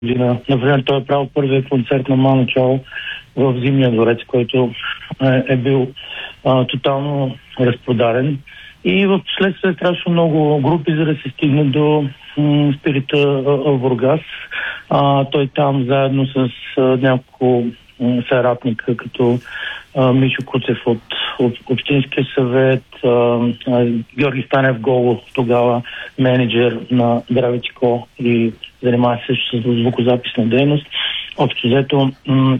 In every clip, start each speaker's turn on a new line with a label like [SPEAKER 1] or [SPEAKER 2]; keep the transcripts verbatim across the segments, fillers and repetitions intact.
[SPEAKER 1] година. Например, той е правил първият концерт на Ману Чао в Зимния дворец, който е, е бил а, тотално разпродаден. И в последствие страшно много групи, за да се стигне до м, Спирита в Бургас. А, той там заедно с а, няколко м, съратника, като а, Мишо Куцев от, от Общинския съвет, а, а, Георги Станев Голо, тогава менеджер на Дравичко и занимава се също с звукозаписна дейност. Общо взето м-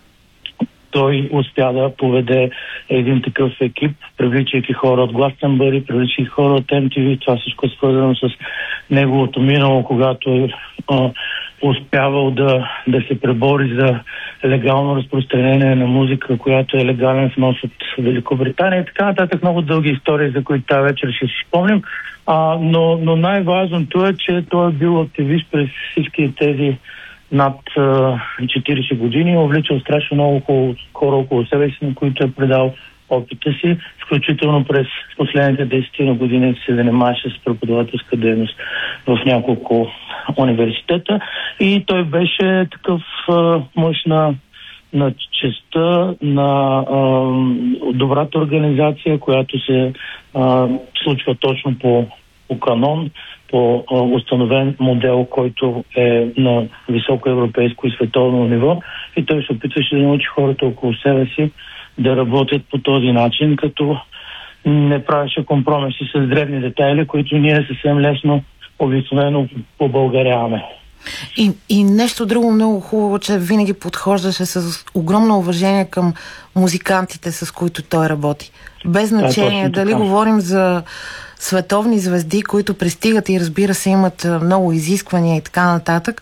[SPEAKER 1] той успя да поведе един такъв екип, привличайки хора от Гластенбъри, привличайки хора от Ем Ти Ви. Това всичко е свързано с неговото минало, когато е а, успявал да, да се пребори за легално разпространение на музика, която е легален внос от Великобритания и така нататък. Много дълги истории, за които тази вечер ще си спомним. А, но, но най-важното е, че той е бил активист през всички тези над а, четирийсет години, увличал страшно много хора около себе си, на които е предал опита си, включително през последните десет години се занимаваше с преподавателска дейност в няколко университета и той беше такъв а, мъж на, на честта, на а, добрата организация, която се а, случва точно по, по канон, по а, установен модел, който е на високо европейско и световно ниво и той се опитваше да научи хората около себе си да работят по този начин, като не правеше компромиси с древни детайли, които ние съвсем лесно обикновено побългаряваме.
[SPEAKER 2] И, и нещо друго много хубаво, че винаги подхождаше с огромно уважение към музикантите, с които той работи. Без значение да, дали така говорим за световни звезди, които пристигат и разбира се имат много изисквания и така нататък,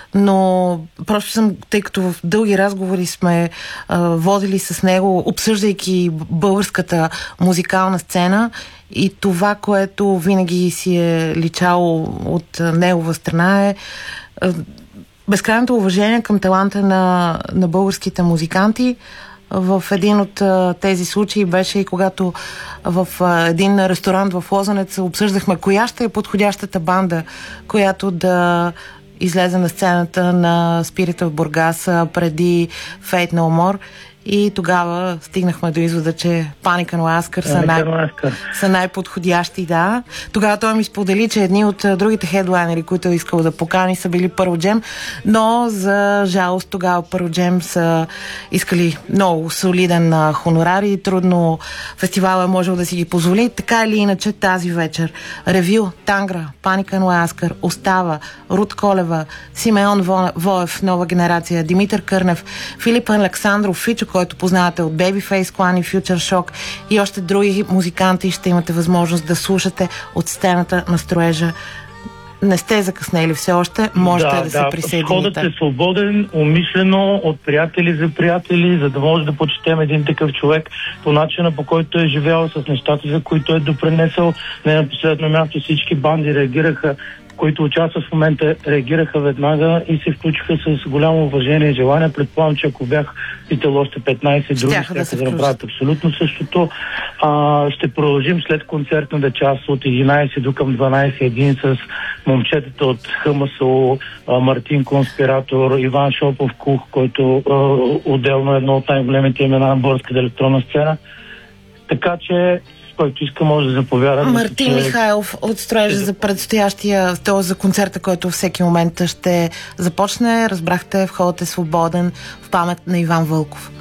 [SPEAKER 2] но просто съм, тъй като в дълги разговори сме а, водили с него, обсъждайки българската музикална сцена и това, което винаги си е личало от негова страна е а, безкрайното уважение към таланта на, на българските музиканти. В един от а, тези случаи беше и когато в а, един ресторант в Лозенец обсъждахме коя ще е подходящата банда, която да излезе на сцената на Спирита в Бургас а, преди Fate No More. И тогава стигнахме до извода, че Паника на Ласкър са, най- са най-подходящи, да. Тогава той ми сподели, че едни от другите хедлайнери, които е искал да покани, са били Pearl Jam, но за жалост тогава Pearl Jam са искали много солиден а, хонорар и трудно фестивала е можел да си ги позволи. Така или иначе тази вечер Ревю, Тангра, Паника на Ласкър, Остава, Рут Колева, Симеон Воев, Нова генерация, Димитър Кърнев, Филип Александров, Фичо, който познавате от Babyface Clan и Future Shock и още други музиканти ще имате възможност да слушате от сцената на Строежа. Не сте закъснели все още, можете да, да се присъедините.
[SPEAKER 1] Входът е свободен, умишлено, от приятели за приятели, за да може да почетем един такъв човек по начина, по който е живял, с нещата, за които е допринесъл. Не на последно място всички банди реагираха, които участват в момента, реагираха веднага и се включиха с голямо уважение и желание. Предполагам, че ако бях питал още петнайсет други, ще да се направят абсолютно същото. А, ще продължим след концертната част от единайсет до към дванайсет един с момчетата от ХМСО, Мартин Конспиратор, Иван Шопов Кух, който а, отделно е едно от най-големите имена на българската електронна сцена. Така че който иска, може да заповяда.
[SPEAKER 2] Мартин че... Михайлов от Строежа за предстоящия, т.е. за концерта, който всеки момент ще започне. Разбрахте, входът е свободен в памет на Иван Вълков.